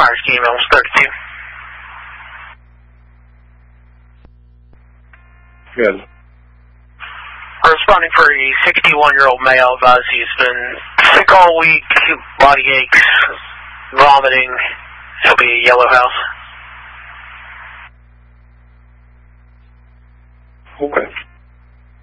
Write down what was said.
Fire scheme, almost 32. Good. Responding for a 61-year-old male, advised he's been sick all week, body aches, vomiting. He'll be a Yellow House.